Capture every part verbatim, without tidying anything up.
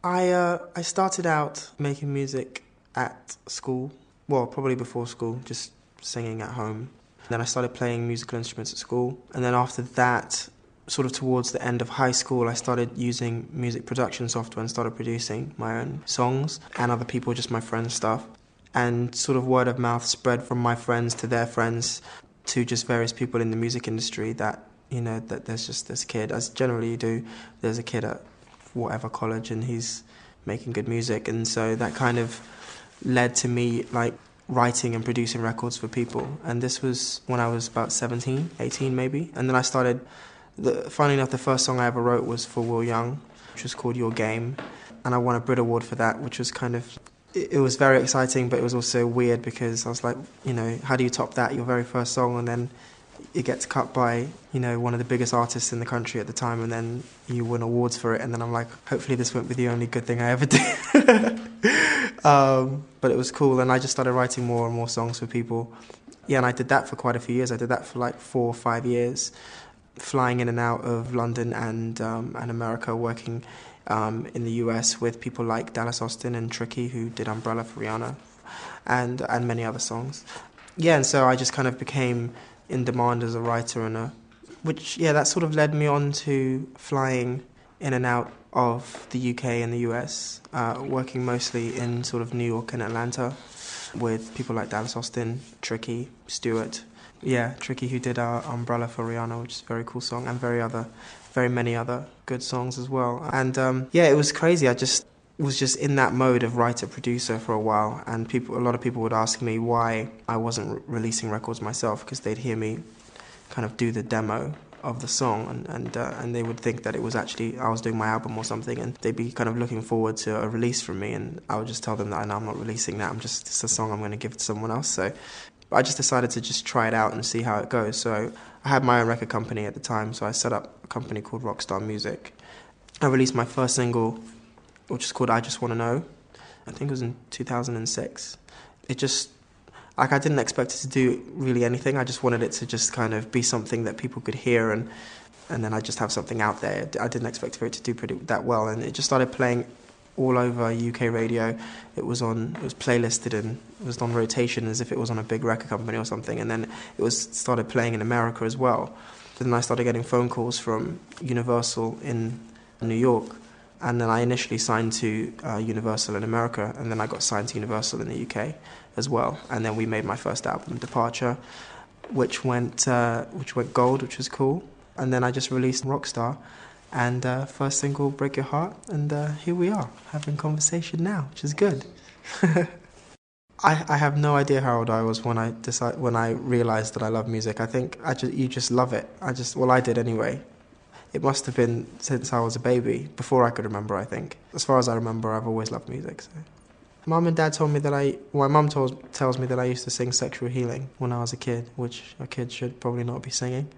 I uh, I started out making music at school, well, probably before school, just singing at home. Then I started playing musical instruments at school, and then after that, sort of towards the end of high school, I started using music production software and started producing my own songs and other people, just my friends' stuff. And sort of word of mouth spread from my friends to their friends to just various people in the music industry that, you know, that there's just this kid, as generally you do, there's a kid at whatever college and he's making good music. And so that kind of led to me, like, writing and producing records for people. And this was when I was about seventeen, eighteen maybe. And then I started, the, funny enough, the first song I ever wrote was for Will Young, which was called Your Game. And I won a Brit Award for that, which was kind of, it, it was very exciting, but it was also weird because I was like, you know, how do you top that, your very first song, and then it gets cut by, you know, one of the biggest artists in the country at the time, and then you win awards for it, and then I'm like, hopefully this won't be the only good thing I ever do. um, but it was cool, and I just started writing more and more songs for people. Yeah, and I did that for quite a few years. I did that for like four or five years, flying in and out of London and um, and America, working um, in the U S with people like Dallas Austin and Tricky, who did Umbrella for Rihanna, and and many other songs. Yeah, and so I just kind of became in demand as a writer, and a, which, yeah, that sort of led me on to flying in and out of the U K and the U S, uh, working mostly in sort of New York and Atlanta with people like Dallas Austin, Tricky, Stewart. Yeah, Tricky, who did our Umbrella for Rihanna, which is a very cool song, and very other, very many other good songs as well. And um, yeah, it was crazy. I just was just in that mode of writer-producer for a while, and people, a lot of people would ask me why I wasn't re- releasing records myself, because they'd hear me kind of do the demo of the song, and and, uh, and they would think that it was actually, I was doing my album or something, and they'd be kind of looking forward to a release from me, and I would just tell them that no, I'm not releasing that, I'm just, it's a song I'm going to give to someone else. So I just decided to just try it out and see how it goes. So I had my own record company at the time, so I set up a company called Rockstar Music. I released my first single, which is called I Just Want to Know. I think it was in two thousand six. It just, like, I didn't expect it to do really anything. I just wanted it to just kind of be something that people could hear, and and then I just have something out there. I didn't expect for it to do pretty that well, and it just started playing all over U K radio. It was on, it was playlisted and it was on rotation as if it was on a big record company or something, and then it was started playing in America as well. Then I started getting phone calls from Universal in New York, and then I initially signed to uh, Universal in America, and then I got signed to Universal in the U K as well. And then we made my first album, Departure, which went uh, which went gold, which was cool. And then I just released Rockstar, and uh, first single, Break Your Heart, and uh, here we are, having conversation now, which is good. I, I have no idea how old I was when I decide, when I realised that I love music. I think I just, you just love it. I just, well, I did anyway. It must have been since I was a baby, before I could remember, I think. As far as I remember, I've always loved music. So. Mum and Dad told me that I, well, my mum told, tells me that I used to sing Sexual Healing when I was a kid, which a kid should probably not be singing.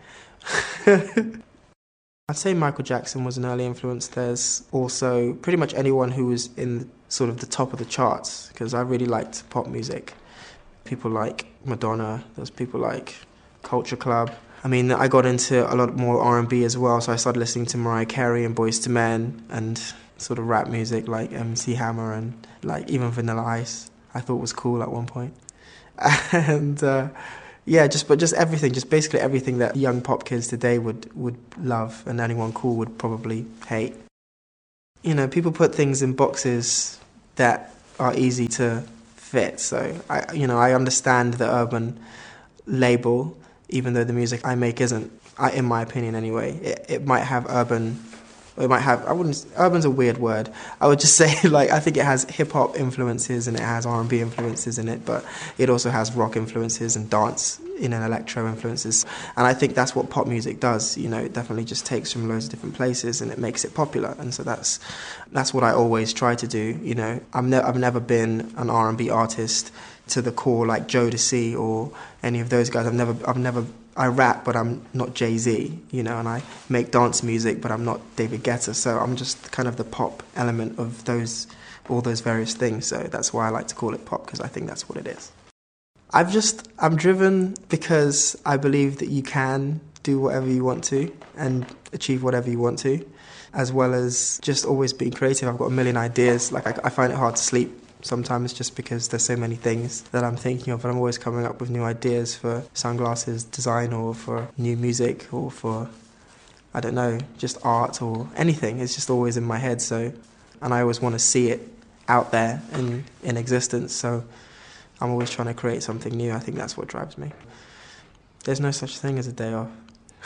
I'd say Michael Jackson was an early influence. There's also pretty much anyone who was in sort of the top of the charts, because I really liked pop music. People like Madonna, there's people like Culture Club. I mean, I got into a lot more R and B as well, so I started listening to Mariah Carey and Boyz two Men, and sort of rap music like M C Hammer, and like even Vanilla Ice I thought was cool at one point. And uh, yeah, just but just everything, just basically everything that young pop kids today would, would love, and anyone cool would probably hate. You know, people put things in boxes that are easy to fit, so I, you know, I understand the urban label, even though the music I make isn't, I, in my opinion anyway. It, it might have urban, it might have, I wouldn't, urban's a weird word. I would just say, like, I think it has hip-hop influences and it has R and B influences in it, but it also has rock influences and dance, you know, electro influences. And I think that's what pop music does, you know, it definitely just takes from loads of different places and it makes it popular. And so that's that's what I always try to do, you know. I'm ne- I've never been an R and B artist to the core like Jodeci or any of those guys. I've never, I've never, I rap, but I'm not Jay-Z, you know, and I make dance music, but I'm not David Guetta. So I'm just kind of the pop element of those, all those various things. So that's why I like to call it pop, because I think that's what it is. I've just, I'm driven because I believe that you can do whatever you want to and achieve whatever you want to, as well as just always being creative. I've got a million ideas. Like, I, I find it hard to sleep sometimes just because there's so many things that I'm thinking of, and I'm always coming up with new ideas for sunglasses design or for new music or for, I don't know, just art or anything. It's just always in my head. So, and I always want to see it out there in, in existence. So I'm always trying to create something new. I think that's what drives me. There's no such thing as a day off.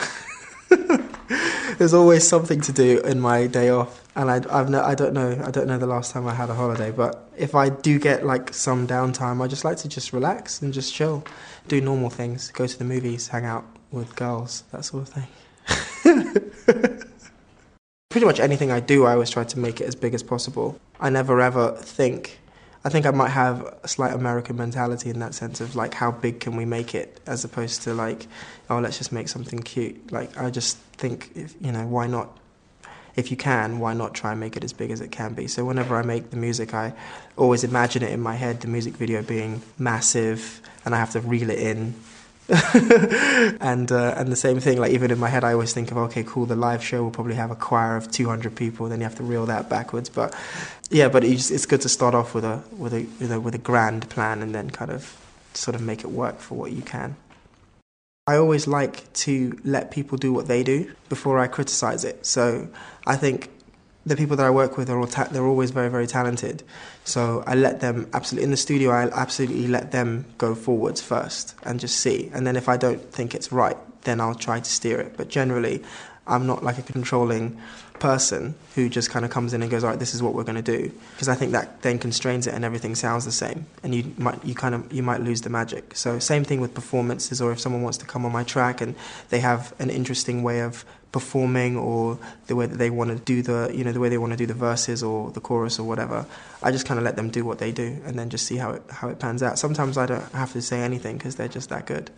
There's always something to do in my day off, and I, I've no, I don't know, I don't know the last time I had a holiday. But if I do get like some downtime, I just like to just relax and just chill, do normal things, go to the movies, hang out with girls, that sort of thing. Pretty much anything I do, I always try to make it as big as possible. I never ever think. I think I might have a slight American mentality in that sense of like, how big can we make it, as opposed to like, oh, let's just make something cute. Like, I just think, if, you know, why not? If you can, why not try and make it as big as it can be? So whenever I make the music, I always imagine it in my head, the music video being massive, and I have to reel it in. and uh, and the same thing, like even in my head, I always think of, okay, cool, the live show will probably have a choir of two hundred people, then you have to reel that backwards. But yeah, but it's, it's good to start off with a with a you know with a grand plan, and then kind of sort of make it work for what you can. I always like to let people do what they do before I criticize it. So I think the people that I work with are all ta- they're always very, very talented. So I let them absolutely in the studio. I absolutely let them go forwards first and just see. And then if I don't think it's right, then I'll try to steer it. But generally, I'm not like a controlling person who just kind of comes in and goes, all right, this is what we're going to do, because I think that then constrains it and everything sounds the same, and you might you kind of you might lose the magic. So same thing with performances, or if someone wants to come on my track and they have an interesting way of performing, or the way that they want to do the you know the way they want to do the verses or the chorus or whatever, I just kind of let them do what they do and then just see how it how it pans out. Sometimes I don't have to say anything because they're just that good.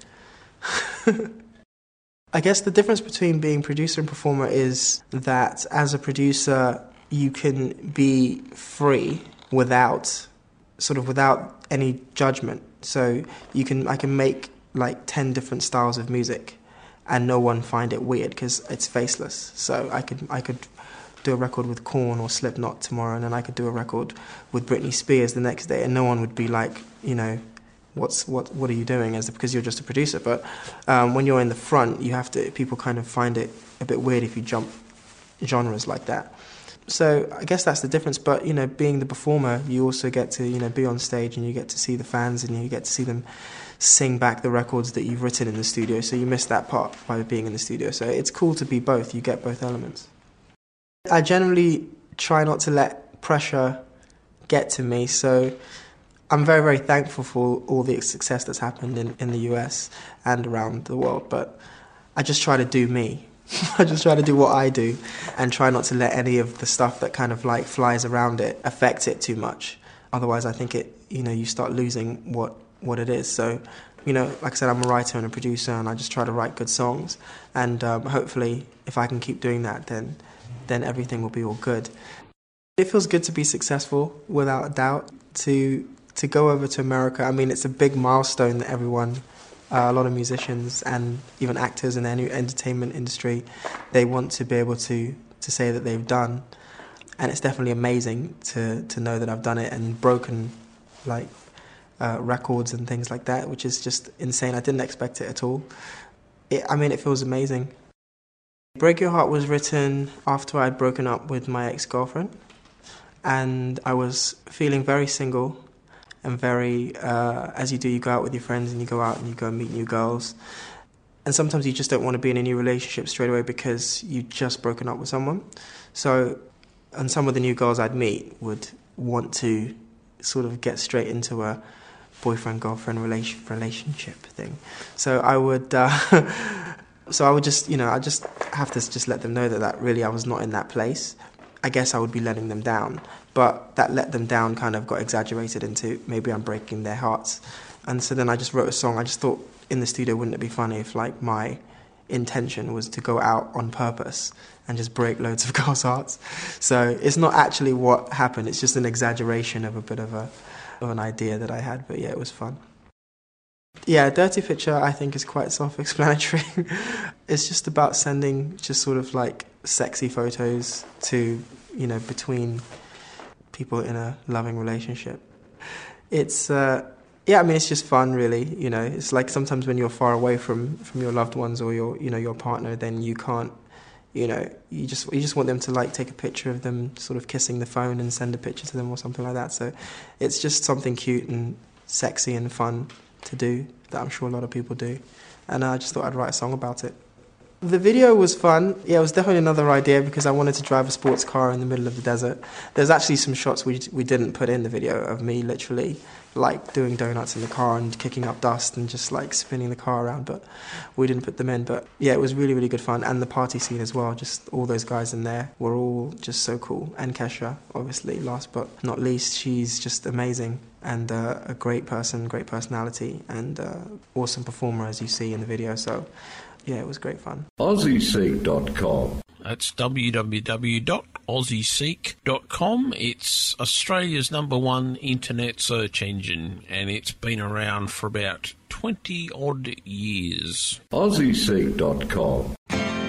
I guess the difference between being producer and performer is that as a producer, you can be free without sort of without any judgment. So you can I can make like ten different styles of music and no one find it weird because it's faceless. So I could I could do a record with Korn or Slipknot tomorrow, and then I could do a record with Britney Spears the next day, and no one would be like, you know, what's what what are you doing, as because you're just a producer. But um, when you're in the front, you have to people kind of find it a bit weird if you jump genres like that. So I guess that's the difference. But you know, being the performer, you also get to you know be on stage and you get to see the fans and you get to see them sing back the records that you've written in the studio. So you miss that part by being in the studio. So it's cool to be both. You get both elements. I generally try not to let pressure get to me. So I'm very, very thankful for all the success that's happened in, in the U S and around the world, but I just try to do me. I just try to do what I do and try not to let any of the stuff that kind of like flies around it affect it too much. Otherwise, I think it, you know, you start losing what, what it is. So, you know, like I said, I'm a writer and a producer, and I just try to write good songs. And um, hopefully, if I can keep doing that, then then everything will be all good. It feels good to be successful, without a doubt, to to go over to America. I mean, it's a big milestone that everyone, uh, a lot of musicians and even actors in the entertainment industry, they want to be able to, to say that they've done. And it's definitely amazing to, to know that I've done it and broken like uh, records and things like that, which is just insane. I didn't expect it at all. It, I mean, it feels amazing. Break Your Heart was written after I'd broken up with my ex-girlfriend, and I was feeling very single. And very, uh, as you do, you go out with your friends and you go out and you go and meet new girls. And sometimes you just don't want to be in a new relationship straight away because you've just broken up with someone. So, and some of the new girls I'd meet would want to sort of get straight into a boyfriend-girlfriend relation, relationship thing. So I would, uh, so I would just, you know, I just have to just let them know that, that really I was not in that place. I guess I would be letting them down. But that let them down kind of got exaggerated into maybe I'm breaking their hearts. And so then I just wrote a song. I just thought in the studio, wouldn't it be funny if like my intention was to go out on purpose and just break loads of girls' hearts. So it's not actually what happened. It's just an exaggeration of a bit of a of an idea that I had. But yeah, it was fun. Yeah, Dirty Picture I think is quite self-explanatory. It's just about sending just sort of like sexy photos to, you know, between people in a loving relationship. It's, uh, yeah, I mean, it's just fun, really, you know. It's like sometimes when you're far away from, from your loved ones or your, you know, your partner, then you can't, you know, you just you just want them to like take a picture of them sort of kissing the phone and send a picture to them or something like that. So it's just something cute and sexy and fun to do that I'm sure a lot of people do. And I just thought I'd write a song about it. The video was fun. Yeah, it was definitely another idea because I wanted to drive a sports car in the middle of the desert. There's actually some shots we we didn't put in the video of me literally like doing donuts in the car and kicking up dust and just like spinning the car around, but we didn't put them in. But yeah, it was really, really good fun. And the party scene as well, just all those guys in there were all just so cool. And Kesha, obviously, last but not least, she's just amazing and uh, a great person, great personality, and uh, awesome performer, as you see in the video. So yeah, it was great fun. Aussie Seek dot com. That's w w w dot aussie seek dot com. It's Australia's number one internet search engine, and it's been around for about twenty odd years. Aussie Seek dot com.